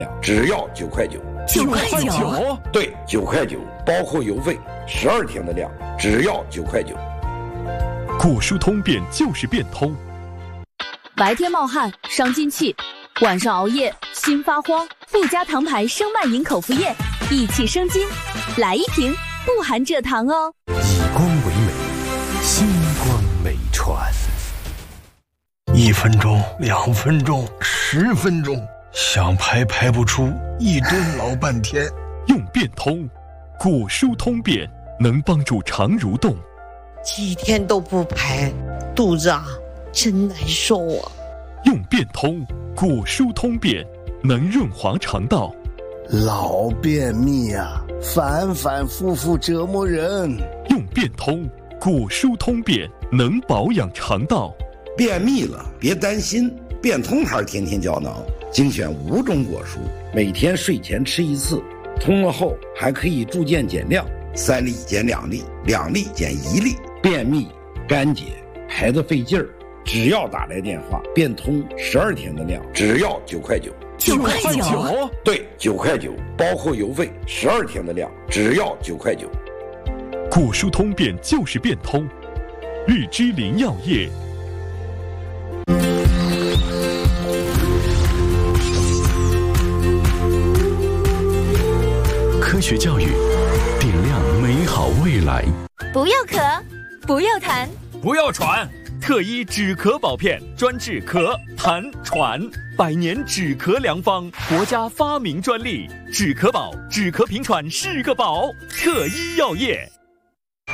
只要9块9。 9.9？ 对，9块9，包括邮费，12天的量，只要9块9。 果蔬通便就是变通。 白天冒汗伤津气，晚上熬夜心发慌，不加糖牌生脉饮口服液，益气生津，来一瓶，不含蔗糖哦。 以光为美，星光美传。1分钟、2分钟、10分钟，想排不出，一蹲老半天。 用变通，果蔬通便能帮助肠蠕动。 几天都不排，肚子真难受啊。 用变通，果蔬通便能润滑肠道。 老便秘反反复复折磨人。 用变通，果蔬通便能保养肠道。 便秘了别担心，变通牌天天胶囊精选5种果蔬，每天睡前吃1次，通了后还可以逐渐减量，3粒减2粒，2粒减1粒。便秘、干结、排得费劲儿，只要打来电话，变通12天的量，只要9块9。 9.9？ 对，9块9，包括邮费12天的量，只要9块9。 果蔬通便就是变通，日之林药业。 科学教育，点亮美好未来。 不要咳，不要痰， 不要喘，特医止咳宝片专治咳、痰、喘，100年止咳良方，国家发明专利，止咳宝，止咳平喘是个宝，特医药业。